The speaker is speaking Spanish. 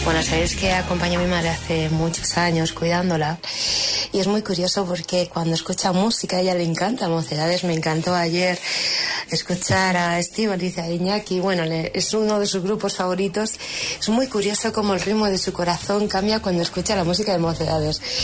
Bueno, sabéis que acompaño a mi madre hace muchos años cuidándola y es muy curioso porque cuando escucha música a ella le encanta Mocedades. Me encantó ayer escuchar a Estíbaliz, a Iñaki, bueno, es uno de sus grupos favoritos. Es muy curioso cómo el ritmo de su corazón cambia cuando escucha la música de Mocedades.